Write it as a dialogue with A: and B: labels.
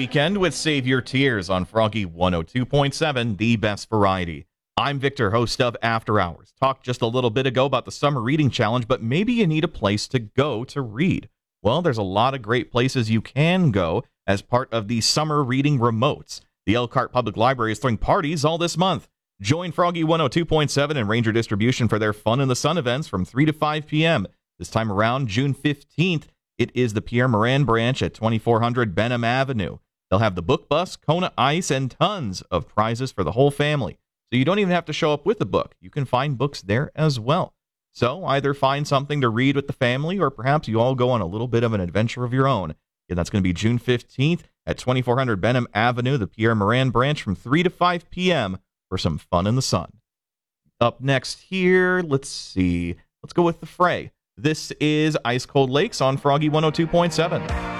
A: weekend with Save Your Tears on Froggy 102.7, the best variety. I'm Victor, host of After Hours. Talked just a little bit ago about the Summer Reading Challenge, but maybe you need a place to go to read. Well, there's a lot of great places you can go as part of the Summer Reading Remotes. The Elkhart Public Library is throwing parties all this month. Join Froggy 102.7 and Ranger Distribution for their Fun in the Sun events from 3 to 5 p.m. This time around, June 15th, it is the Pierre Moran branch at 2400 Benham Avenue. They'll have the book bus, Kona Ice, and tons of prizes for the whole family. So you don't even have to show up with a book. You can find books there as well. So either find something to read with the family, or perhaps you all go on a little bit of an adventure of your own. And that's going to be June 15th at 2400 Benham Avenue, the Pierre Moran branch, from 3 to 5 p.m. for some fun in the sun. Up next here, let's go with The Fray. This is Ice Cold Lakes on Froggy 102.7.